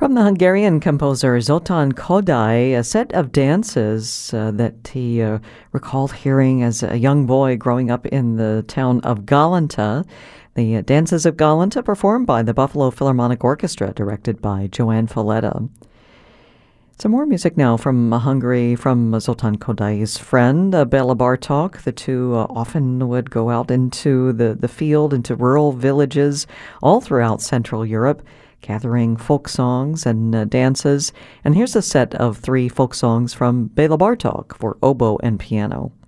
From the Hungarian composer Zoltán Kodály, a set of dances that he recalled hearing as a young boy growing up in the town of Galanta. The Dances of Galanta performed by the Buffalo Philharmonic Orchestra, directed by Joan Falletta. Some more music now from Hungary, from Zoltán Kodály's friend, Béla Bartók. The two often would go out into the field, into rural villages all throughout Central Europe, gathering folk songs and dances. And here's a set of 3 folk songs from Béla Bartók for oboe and piano.